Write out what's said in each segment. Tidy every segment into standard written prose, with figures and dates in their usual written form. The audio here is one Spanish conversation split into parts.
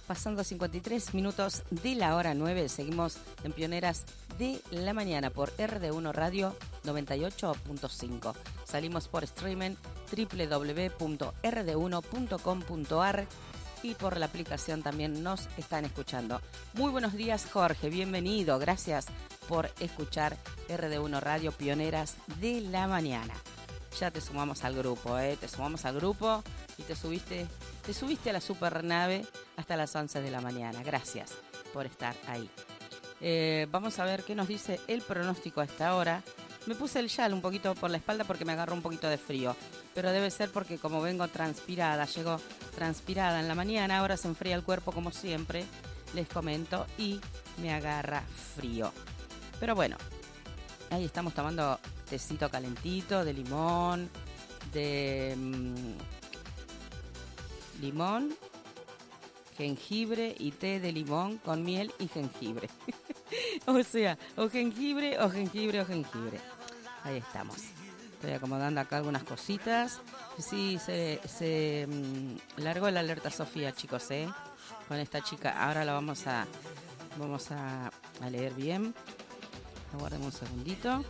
Pasando 53 minutos de la hora 9, seguimos en Pioneras de la Mañana por RD1 Radio 98.5. Salimos por streaming www.rd1.com.ar y por la aplicación también nos están escuchando. Muy buenos días, Jorge, bienvenido. Gracias por escuchar RD1 Radio Pioneras de la Mañana. Ya te sumamos al grupo, te sumamos al grupo y te subiste a la supernave hasta las 11 de la mañana. Gracias por estar ahí. Vamos a ver qué nos dice el pronóstico a esta hora. Me puse el chal un poquito por la espalda porque me agarró un poquito de frío, pero debe ser porque como vengo transpirada, llego transpirada en la mañana, ahora se enfría el cuerpo como siempre, les comento, y me agarra frío. Pero bueno, ahí estamos tomando tecito calentito de limón, limón, jengibre y té de limón con miel y jengibre. O sea, o jengibre. Ahí estamos. Estoy acomodando acá algunas cositas. Sí, se largó la alerta Sofía, chicos, con esta chica. Ahora la vamos a leer bien. Aguardemos un segundito.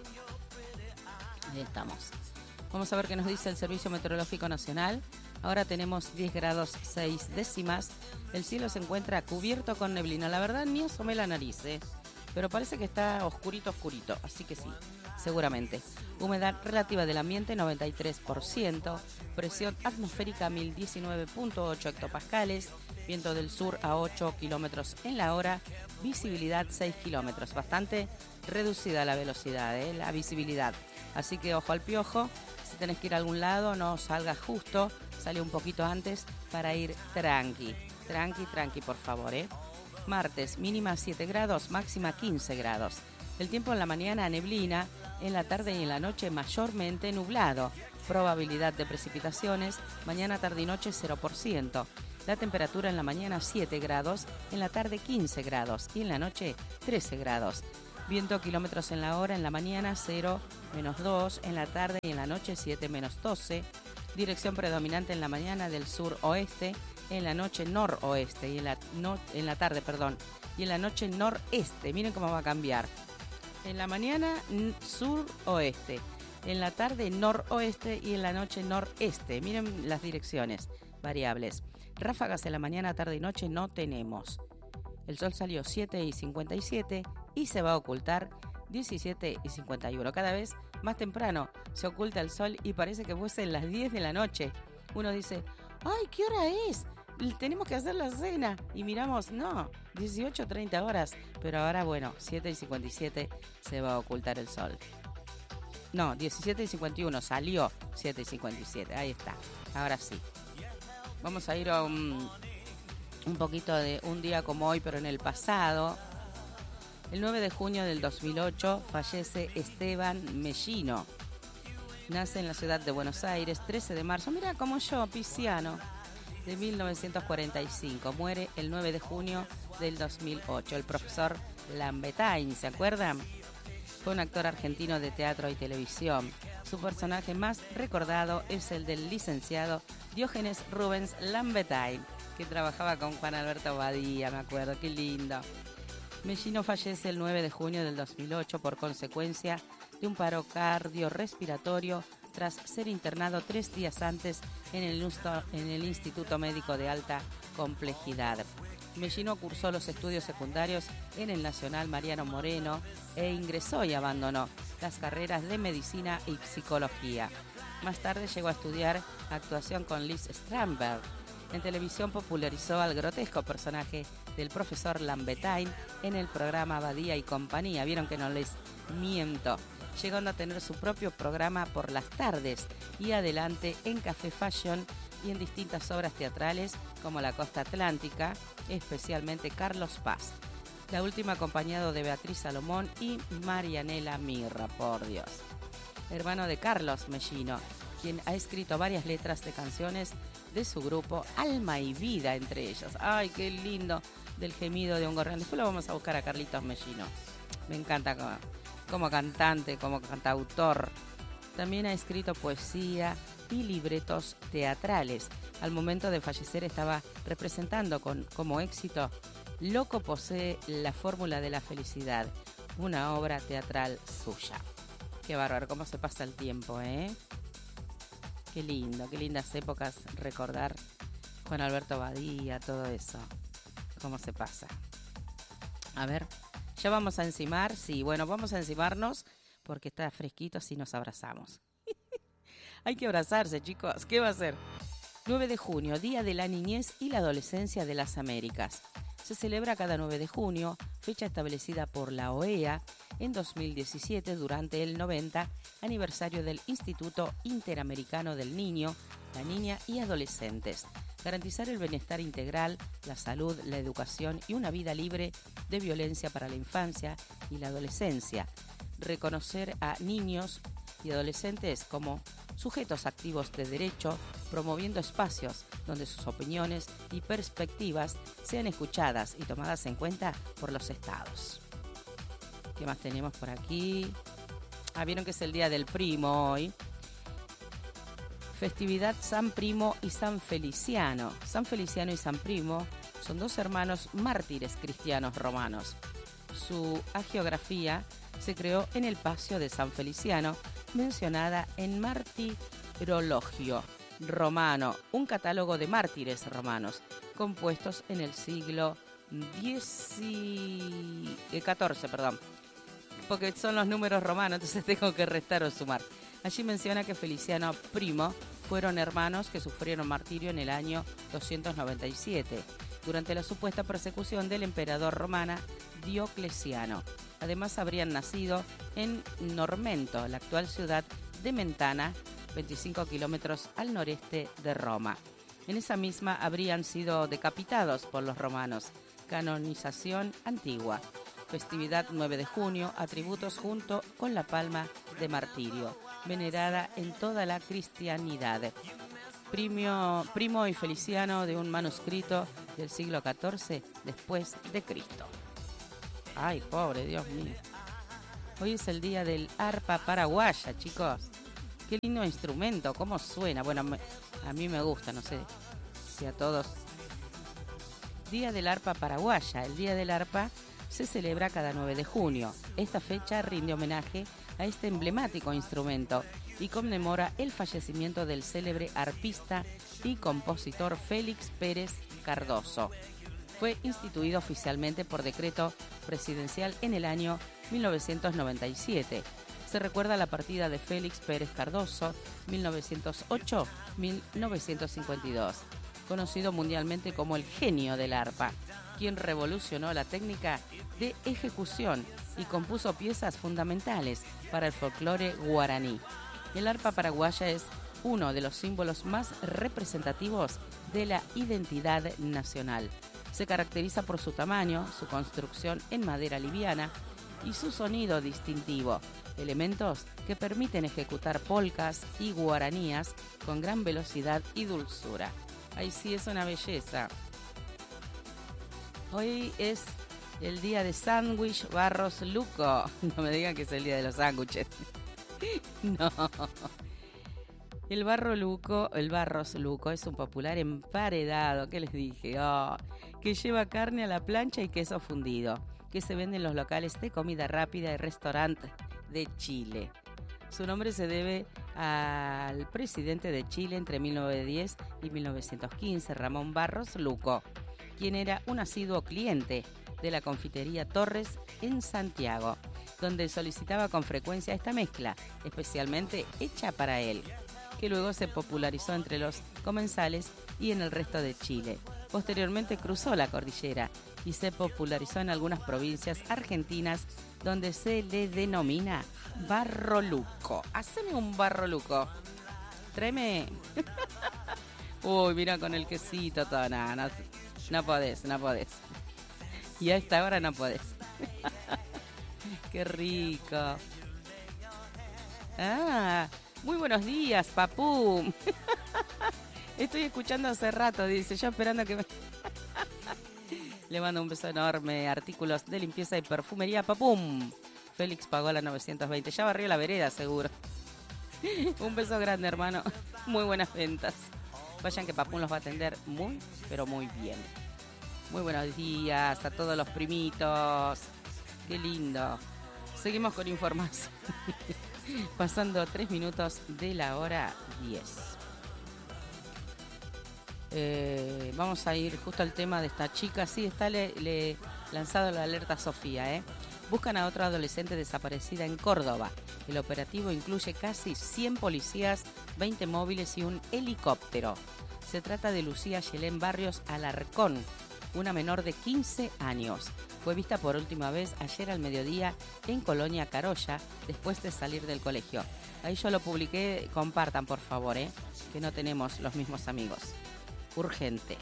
Ahí estamos. Vamos a ver qué nos dice el Servicio Meteorológico Nacional. Ahora tenemos 10 grados 6 décimas. El cielo se encuentra cubierto con neblina. La verdad, ni asomé la nariz, pero parece que está oscurito. Así que sí, seguramente. Humedad relativa del ambiente, 93%. Presión atmosférica, 1019.8 hectopascales. Viento del sur a 8 kilómetros en la hora. Visibilidad 6 kilómetros. Bastante reducida la velocidad, la visibilidad. Así que ojo al piojo. Si tenés que ir a algún lado, no salgas justo. Sale un poquito antes para ir tranqui, por favor, Martes, mínima 7 grados, máxima 15 grados. El tiempo en la mañana neblina, en la tarde y en la noche mayormente nublado. Probabilidad de precipitaciones, mañana, tarde y noche 0%. La temperatura en la mañana 7 grados, en la tarde 15 grados y en la noche 13 grados. Viento kilómetros en la hora, en la mañana 0, -2, en la tarde y en la noche 7, -12. Dirección predominante en la mañana del sur-oeste, en la noche noroeste y en la tarde, y en la noche noreste. Miren cómo va a cambiar. En la mañana sur-oeste, en la tarde noroeste y en la noche noreste. Miren las direcciones variables. Ráfagas en la mañana, tarde y noche no tenemos. El sol salió 7:57 y se va a ocultar 17:51. Cada vez más temprano se oculta el sol y parece que fuesen las 10 de la noche. Uno dice, ¡ay, qué hora es! Tenemos que hacer la cena. Y miramos, no, 18:30 horas. Pero ahora, bueno, 7:57 se va a ocultar el sol. No, 17:51, salió 7:57, ahí está. Ahora sí. Vamos a ir a un poquito de un día como hoy, pero en el pasado. El 9 de junio del 2008 fallece Esteban Mellino. Nace en la ciudad de Buenos Aires, 13 de marzo. Mira, como yo, pisciano, de 1945. Muere el 9 de junio del 2008. El profesor Lambetain, ¿se acuerdan? Fue un actor argentino de teatro y televisión. Su personaje más recordado es el del licenciado Diógenes Rubens Lambetain, que trabajaba con Juan Alberto Badía, me acuerdo, qué lindo. Mellino fallece el 9 de junio del 2008 por consecuencia de un paro cardiorrespiratorio tras ser internado 3 días antes en el Instituto Médico de Alta Complejidad. Mellino cursó los estudios secundarios en el Nacional Mariano Moreno e ingresó y abandonó las carreras de medicina y psicología. Más tarde llegó a estudiar actuación con Liz Strandberg. En televisión popularizó al grotesco personaje del profesor Lambetain en el programa Badía y Compañía. Vieron que no les miento. Llegando a tener su propio programa por las tardes y adelante en Café Fashion y en distintas obras teatrales como La Costa Atlántica, especialmente Carlos Paz. La última acompañado de Beatriz Salomón y Marianela Mirra, por Dios. Hermano de Carlos Mellino, quien ha escrito varias letras de canciones de su grupo Alma y Vida, entre ellos. ¡Ay, qué lindo! Del gemido de un gorrión. Después lo vamos a buscar a Carlitos Mellino. Me encanta como cantante, como cantautor. También ha escrito poesía y libretos teatrales. Al momento de fallecer estaba representando como éxito Loco posee la fórmula de la felicidad, una obra teatral suya. Qué bárbaro, cómo se pasa el tiempo, ¿eh? Qué lindo, qué lindas épocas recordar Juan Alberto Badía, todo eso. Cómo se pasa. A ver, ya vamos a encimar. Sí, bueno, vamos a encimarnos porque está fresquito si nos abrazamos. Hay que abrazarse, chicos. ¿Qué va a ser? 9 de junio, Día de la Niñez y la Adolescencia de las Américas. Se celebra cada 9 de junio, fecha establecida por la OEA en 2017 durante el 90 aniversario del Instituto Interamericano del Niño, la Niña y Adolescentes. Garantizar el bienestar integral, la salud, la educación y una vida libre de violencia para la infancia y la adolescencia. Reconocer a niños y adolescentes como sujetos activos de derecho, promoviendo espacios donde sus opiniones y perspectivas sean escuchadas y tomadas en cuenta por los estados. ¿Qué más tenemos por aquí? Vieron que es el Día del Primo hoy. Festividad San Primo y San Feliciano. San Feliciano y San Primo son dos hermanos mártires cristianos romanos. Su hagiografía se creó en el Pasio de San Feliciano, mencionada en Martirologio Romano, un catálogo de mártires romanos, compuestos en el siglo XIV, porque son los números romanos, entonces tengo que restar o sumar. Allí menciona que Feliciano Primo fueron hermanos que sufrieron martirio en el año 297, durante la supuesta persecución del emperador romana Diocleciano. Además, habrían nacido en Normento, la actual ciudad de Mentana, 25 kilómetros al noreste de Roma. En esa misma habrían sido decapitados por los romanos. Canonización antigua. Festividad 9 de junio, atributos junto con la palma de martirio, venerada en toda la cristianidad. Primo y Feliciano de un manuscrito del siglo XIV después de Cristo. Ay, pobre, Dios mío. Hoy es el día del arpa paraguaya, chicos. Qué lindo instrumento, cómo suena. Bueno, a mí me gusta, no sé si a todos. Día del arpa paraguaya. El Día del Arpa se celebra cada 9 de junio. Esta fecha rinde homenaje a este emblemático instrumento y conmemora el fallecimiento del célebre arpista y compositor Félix Pérez Cardoso. Fue instituido oficialmente por decreto presidencial en el año 1997. Se recuerda la partida de Félix Pérez Cardoso, 1908-1952, conocido mundialmente como el genio del arpa, quien revolucionó la técnica de ejecución y compuso piezas fundamentales para el folclore guaraní. El arpa paraguaya es uno de los símbolos más representativos de la identidad nacional. Se caracteriza por su tamaño, su construcción en madera liviana y su sonido distintivo, elementos que permiten ejecutar polcas y guaranías con gran velocidad y dulzura. Ay, sí, es una belleza. Hoy es el día de sándwich Barros Luco. No me digan que es el día de los sándwiches. No. El Barros Luco es un popular emparedado, ¿qué les dije? Que lleva carne a la plancha y queso fundido, que se vende en los locales de comida rápida y restaurantes de Chile. Su nombre se debe al presidente de Chile entre 1910 y 1915, Ramón Barros Luco, quien era un asiduo cliente de la confitería Torres en Santiago, donde solicitaba con frecuencia esta mezcla, especialmente hecha para él, que luego se popularizó entre los comensales y en el resto de Chile. Posteriormente cruzó la cordillera y se popularizó en algunas provincias argentinas donde se le denomina Barro Luco. Haceme un Barro Luco. Tráeme. Uy, mira con el quesito todo. No podés. Y a esta hora no podés. Qué rico. Muy buenos días, papú. Estoy escuchando hace rato, dice, yo esperando que me... Le mando un beso enorme. Artículos de limpieza y perfumería, papum. Félix pagó la 920. Ya barrió la vereda, seguro. Un beso grande, hermano. Muy buenas ventas. Vayan que Papún los va a atender muy, pero muy bien. Muy buenos días a todos los primitos. Qué lindo. Seguimos con información. Pasando 3 minutos de la hora 10. Vamos a ir justo al tema de esta chica. Sí, está lanzado la alerta Sofía. Buscan a otra adolescente desaparecida en Córdoba. El operativo incluye casi 100 policías, 20 móviles y un helicóptero. Se trata de Lucía Yelén Barrios Alarcón, una menor de 15 años. Fue vista por última vez ayer al mediodía en Colonia Carolla, después de salir del colegio. Ahí yo lo publiqué, compartan por favor, que no tenemos los mismos amigos. Urgente.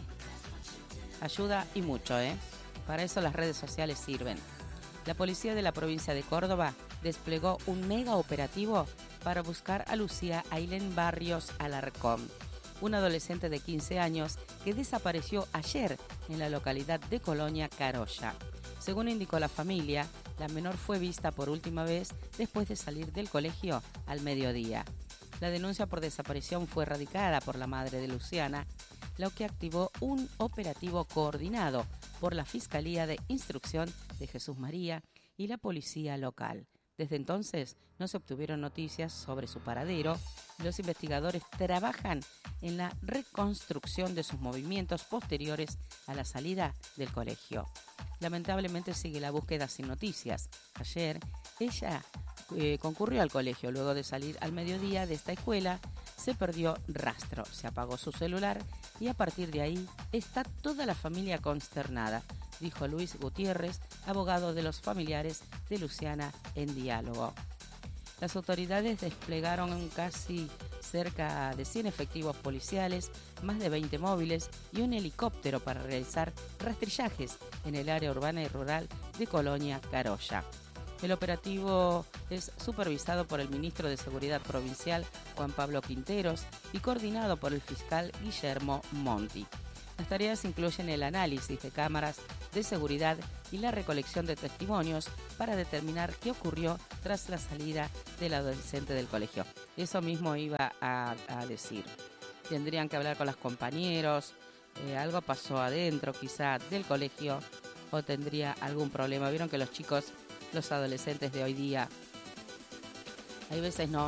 Ayuda y mucho, Para eso las redes sociales sirven. La policía de la provincia de Córdoba desplegó un mega operativo para buscar a Lucía Ailén Barrios Alarcón, una adolescente de 15 años que desapareció ayer en la localidad de Colonia Carolla. Según indicó la familia, la menor fue vista por última vez después de salir del colegio al mediodía. La denuncia por desaparición fue radicada por la madre de Luciana, lo que activó un operativo coordinado por la Fiscalía de Instrucción de Jesús María y la policía local. Desde entonces no se obtuvieron noticias sobre su paradero. Los investigadores trabajan en la reconstrucción de sus movimientos posteriores a la salida del colegio. Lamentablemente sigue la búsqueda sin noticias. Ayer ella concurrió al colegio. Luego de salir al mediodía de esta escuela, se perdió rastro. Se apagó su celular y a partir de ahí está toda la familia consternada, dijo Luis Gutiérrez, abogado de los familiares de Luciana en Diálogo. Las autoridades desplegaron casi cerca de 100 efectivos policiales, más de 20 móviles y un helicóptero para realizar rastrillajes en el área urbana y rural de Colonia Carolla. El operativo es supervisado por el ministro de Seguridad Provincial, Juan Pablo Quinteros, y coordinado por el fiscal Guillermo Monti. Las tareas incluyen el análisis de cámaras de seguridad y la recolección de testimonios para determinar qué ocurrió tras la salida del adolescente del colegio. Eso mismo iba a decir. Tendrían que hablar con los compañeros, algo pasó adentro quizá del colegio o tendría algún problema. Vieron que los chicos, los adolescentes de hoy día, hay veces no